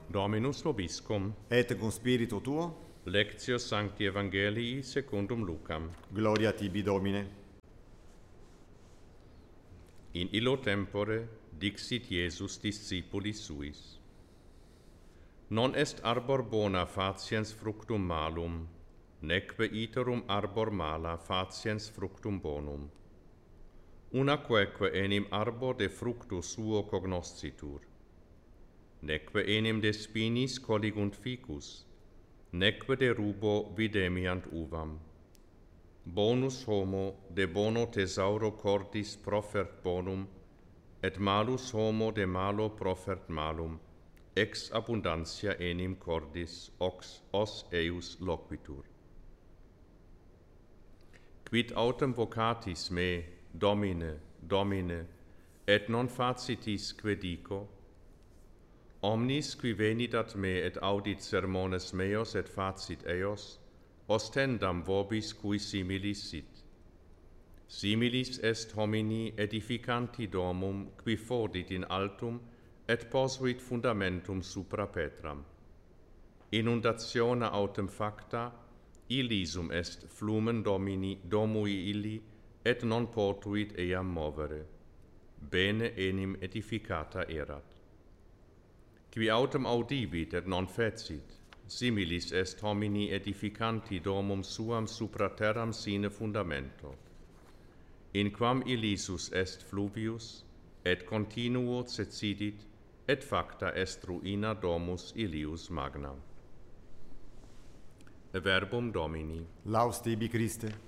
Dominus vobiscum. Et cum spiritu tuo, Lectio Sancti Evangelii secundum Lucam. gloria tibi Domine. In illo tempore dixit Iesus discipulis suis. Non est arbor bona faciens fructum malum, neque iterum arbor mala faciens fructum bonum. Unaqueque enim arbor de fructu suo cognoscitur. Neque enim de spinis colligunt ficus, neque de rubo videmiant uvam. Bonus homo de bono thesauro cordis profert bonum, et malus homo de malo profert malum, ex abundantia enim cordis os eius loquitur. Quid autem vocatis me, Domine, Domine, et non facitis que dico? Omnis qui venidat me et audit sermones meos et facit eos, ostendam vobis cui similis sit. Similis est homini edificanti domum qui fodit in altum et posuit fundamentum supra Petram. Inundationa autem facta, illisum est flumen domui illi, et non potuit eam movere. Bene enim edificata erat. Qui autem audivit et non fecit, similis est homini edificanti domum suam supra terram sine fundamento. In quam illisus est fluvius, et continuo cedit, et facta est ruina domus illius magna. Verbum Domini. Laus tibi Christe.